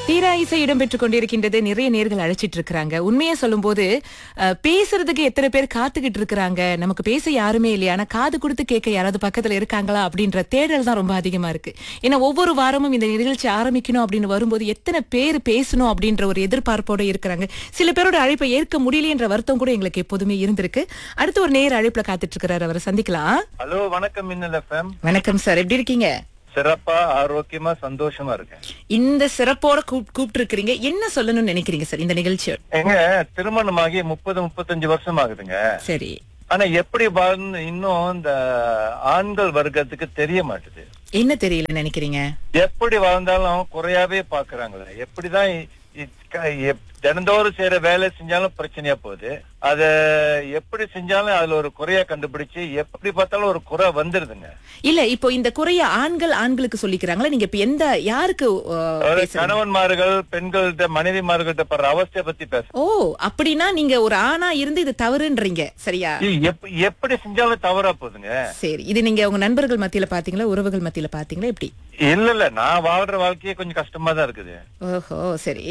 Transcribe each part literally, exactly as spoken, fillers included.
தீரா இசை இடம்பெற்றுக் கொண்டிருக்கின்றது. நிறைய நேர்கள் அழைச்சிட்டு இருக்காங்க. உண்மையா சொல்லும் போது அஹ், பேசுறதுக்கு எத்தனை பேர் காத்துக்கிட்டு இருக்காங்க, நமக்கு பேச யாருமே இல்லையா, ஆனா காது கொடுத்து கேட்க யாராவது பக்கத்துல இருக்காங்களா அப்படின்ற தேடல் தான் ரொம்ப அதிகமா இருக்கு. ஏன்னா ஒவ்வொரு வாரமும் இந்த நிகழ்ச்சி ஆரம்பிக்கணும் அப்படின்னு வரும்போது எத்தனை பேர் பேசணும் அப்படின்ற ஒரு எதிர்பார்ப்போட இருக்கிறாங்க. சில பேரோட அழைப்பை ஏற்க முடியலன்ற வருத்தம் கூட எங்களுக்கு எப்போதுமே இருந்திருக்கு. அடுத்து ஒரு நேர அழைப்புல காத்துட்டு இருக்கிறாரு, அவரை சந்திக்கலாம். ஹலோ, வணக்கம் மின்னல் எஃப்எம். வணக்கம் சார், எப்படி இருக்கீங்க? சிறப்பா ஆரோக்கியமா சந்தோஷமா இருக்கேன். இந்த சிறப்போட கூப்பிட்டு இருக்கிறீங்க, என்ன சொல்லணும்னு நினைக்கிறீங்க சார் இந்த நிகழ்ச்சி? எங்க திருமணமாகி முப்பது முப்பத்தஞ்சு வருஷம் ஆகுதுங்க. சரி, ஆனா எப்படி வாழ்ந்து இன்னும் இந்த ஆண்கள் வர்க்கத்துக்கு தெரிய மாட்டுது. என்ன தெரியல நினைக்கிறீங்க? எப்படி வாழ்ந்தாலும் குறையாவே பாக்குறாங்களே. எப்படிதான் இ- இ- க- எப்- தினந்தோறும் செய்யற வேலை செஞ்சாலும் பிரச்சனையா போகுது. அத எப்படி செஞ்சாலும் அதுல ஒரு குறைய கண்டுபிடிச்சு எப்படி பார்த்தாலும் ஒரு குறை வந்துருதுங்க. இல்ல, இப்போ இந்த குறைய ஆண்கள் ஆண்களுக்கு சொல்லிக்கிறாங்களா? நீங்க இப்ப எந்த யாருக்கு அஹ், அதாவது பேசுறீங்க? கணவன்மார்கள் பெண்கள்கிட்ட மனைவிமார்கள்ட்ட படுற அவஸ்தைய பத்தி பேச ஓ, அப்படின்னா நீங்க ஒரு ஆணா இருந்து இது தவறுன்றீங்க, சரியா? எப்- எப்படி செஞ்சாலும் தவறா போகுதுங்க. சரி, இது நீங்க உங்க நண்பர்கள் மத்தியில பாத்தீங்களா, உறவுகள் மத்தியில பாத்தீங்களா, எப்படி? இல்ல இல்ல, நான் வாழ்ற வாழ்க்கையே கொஞ்சம் கஷ்டமா தான் இருக்குது. ஓஹோ, சரி.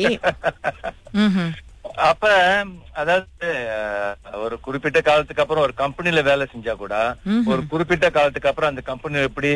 ம்ஹும். அப்ப அதாவது அஹ், ஒரு குறிப்பிட்ட காலத்துக்கு அப்புறம் ஒரு கம்பெனில வேலை செஞ்சா கூட ஒரு குறிப்பிட்ட காலத்துக்கு அப்புறம் அந்த கம்பெனி எப்படி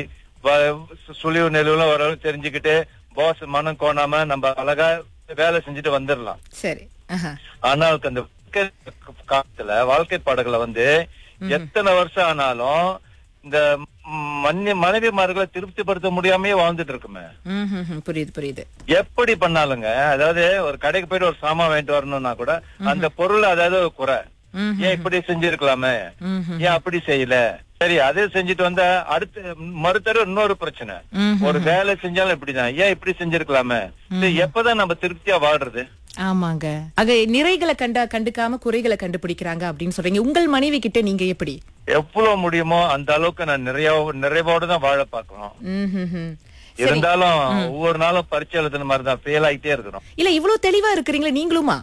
வ- சுழிவு நெளிவுலாம் ஓரளவு தெரிஞ்சுக்கிட்டு பாஸ் மனம் கோணாம நம்ம அழகா வேலை செஞ்சுட்டு வந்துடலாம். சரி. ஆஹா. ஆனால் அந்த வாழ்க்கை காலத்துல வாழ்க்கை பாடங்களை வந்து எத்தனை வருஷம் ஆனாலும் இந்த மன்னி மனைவிமார்களை திருப்திப்படுத்த முடியாமயே வாழ்ந்துட்டு இருக்குமே. ம்ஹும். புரியுது புரியுது. எப்படி பண்ணாலுங்க, அதாவது ஒரு கடைக்கு போயிட்டு ஒரு சாமான் வாங்கிட்டு வரணும்னா கூட அந்த பொருள் அதாவது ஒரு குறை. ம்ஹும். ஏன் இப்படி செஞ்சிருக்கலாமே, ம்ஹும். ஏன் அப்படி செய்யல, சரி அதே செஞ்சுட்டு வந்தா அடுத்து மறுத்தர இன்னொரு பிரச்சனை. ம்ஹும். ஒரு வேலை செஞ்சாலும் இப்படிதான், ஏன் இப்படி செஞ்சிருக்கலாமே. இது எப்பதான் நம்ம திருப்தியா வாழ்றது? ஆமாங்க. ஆக நிறைகளை கண்டா கண்டுக்காம குறைகளை கண்டுபிடிக்கிறாங்க அப்படின்னு சொல்றீங்க. உங்கள் மனைவி கிட்ட நீங்க எப்படி? எவ்வளவு முடியுமோ அந்த அளவுக்கு நான் நிறைய நிறைவோட தான் வாழ பாக்கணும். ம்ஹும்ஹும். சரி. இருந்தாலும் ஒவ்வொரு நாளும் பரீட்சை எழுதுன மாதிரி தான் ஃபெயில் ஆயிட்டே இருக்கிறோம். இல்ல, இவ்வளவு தெளிவா இருக்கிறீங்களா நீங்களுமா?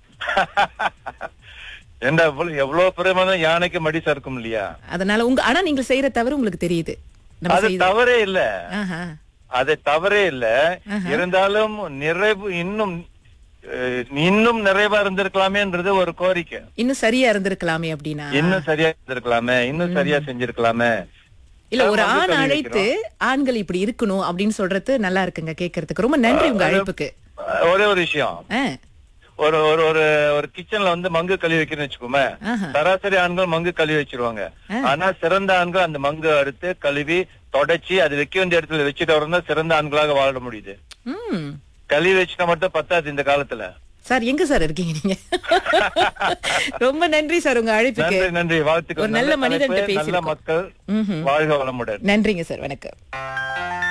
என்ன எவ்வளவு எவ்வளவு பெருமான யானைக்கு மடி சறுக்கும் இல்லையா? அதனால உங்க ஆனா நீங்க செய்யற தவறு உங்களுக்கு தெரியுது. நம்ம அது செய்த- தவறே இல்ல, ஆஹா. அது தவறே இல்ல. இருந்தாலும் நிறைவு இன்னும் அஹ், இன்னும் நிறைவா இருந்திருக்கலாமேன்றது ஒரு கோரிக்கை. இன்னும் சரியா இருந்திருக்கலாமே அப்படின்னா? இன்னும் சரியா இருந்திருக்கலாமே, இன்னும் சரியா செஞ்சிருக்கலாமே. இல்ல, ஒரு நம்ம வந்து ஆண் கல்வி அழைத்து ஆண்கள் இப்படி இருக்கணும் அப்படின்னு சொல்றது நல்லா இருக்குங்க கேட்கறதுக்கு. ரொம்ப நன்றி உங்க அழைப்புக்கு. அஹ், ஒரே ஒரு விஷயம், ஆ. ஒரு ஒரு ஒரு ஒரு கிச்சன்ல வந்து மங்கு கழுவி வைக்கிறேன்னு வச்சுக்கோமே, ஆஹா. சராசரி ஆண்கள் மங்கு கழுவி வச்சிருவாங்க. ஆனா சிறந்த ஆண்கள் அந்த மங்கு அறுத்து கழுவி தொடச்சி அது வைக்க வேண்டிய இடத்துல வச்சுட்டு வரணும் தான் சிறந்த ஆண்களாக வாழ முடியுது. ம். கழுவி வச்சுட்டா மட்டும் பத்தாது இந்த காலத்துல. சார், எங்க சார் இருக்கீங்க நீங்க? ரொம்ப நன்றி சார் உங்க அழைப்புக்கு. நன்றி நன்றி, வாழ்த்துக்கள். ஒரு நல்ல மனிதன்கிட்ட தலைப்பு, நல்ல பேசியிருக்கோம். மக்கள் ம்ஹும். வாழ்க வளமுடன். நன்றிங்க சார், வணக்கம்.